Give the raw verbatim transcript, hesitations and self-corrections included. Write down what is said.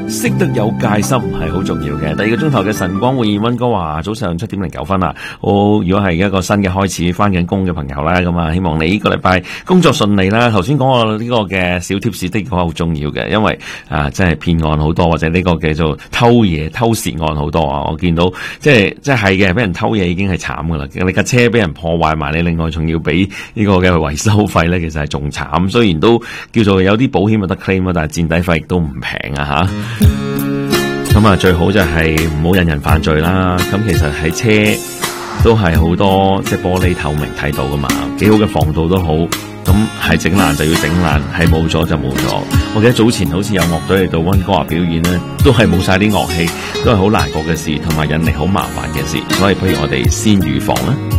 識得有戒心係好重要嘅。第二個鐘頭嘅晨光會溫哥華早上七點零九分啦。好，如果係一個新嘅開始，翻緊工嘅朋友啦，咁啊，希望你呢個禮拜工作順利啦。頭先講我呢個嘅小貼士的確好重要嘅，因為啊，真係騙案好多，或者呢個叫做偷嘢、偷竊案好多啊。我見到即係即係係嘅，俾人偷嘢已經係慘噶啦。你架車俾人破壞埋，你另外仲要俾呢個嘅維修費咧，其實係仲慘。雖然都叫做有啲保險有得 claim 啊，但係墊底費亦都唔平啊吓。咁啊，最好就係唔好引人犯罪啦。咁其實喺車都係好多即係玻璃透明睇到噶嘛，幾好嘅防盜都好。咁係整爛就要整爛，係冇咗就冇咗。我記得早前好似有樂隊嚟到溫哥華表演咧，都係冇晒啲樂器，都係好難過嘅事，同埋引嚟好麻煩嘅事。所以不如我哋先預防啦。